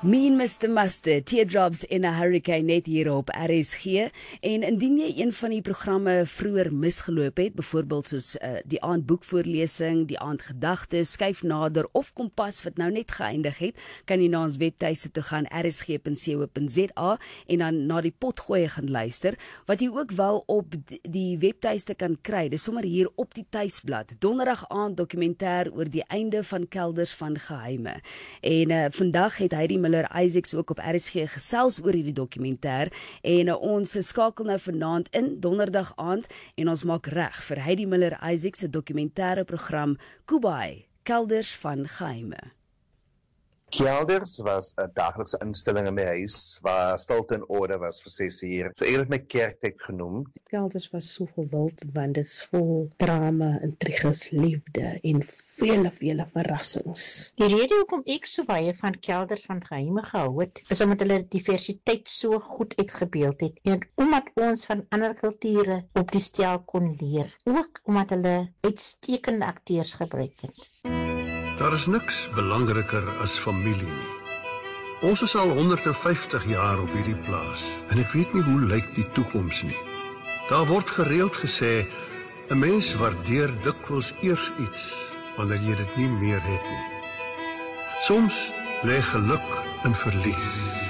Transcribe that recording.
Me and Mr. Mustard, Teardrops in a Hurricane net hier op RSG. En indien jy een van die programme vroeër misgeloop het, byvoorbeeld soos die aand boekvoorlesing, die aand gedagtes, skuif nader of kompas wat nou net geëindig het, kan jy na ons webtuiste toe gaan rsg.co.za en dan na die potgooi gaan luister, wat jy ook wel op die webtuiste kan kry. Dis sommer hier op die tuisblad. Donderdag aand dokumentêr oor die einde van Kelders van Geheime. En vandag het Heidi Miller Isaacs ook op RSG gesels oor hierdie dokumentêr en ons skakel nou vanaand in donderdag aand en ons maak reg vir Heidi Miller Isaacs se dokumentêre program Kubai, Kelders van Geheime. Kelders was 'n daaglikse instelling in my huis waar stilte en orde was vir 6 uur. So eerlik my kerktyd genoem. Kelders was so gewild want dit is vol drama, intriges, liefde en vele verrassings. Die rede hoekom ek so baie van Kelders van Geheime gehou het, is omdat hulle diversiteit so goed uitgebeeld het en omdat ons van ander kulture op die stel kon leer. Ook omdat hulle uitstekende akteurs gebruik het. Daar is niks belangriker as familie nie. Ons is al 150 jaar op hierdie plaas en ek weet nie hoe lyk die toekoms nie. Daar word gereeld gesê, 'n mens waardeer dikwels eers iets wanneer jy dit nie meer het nie. Soms lê geluk in verlies.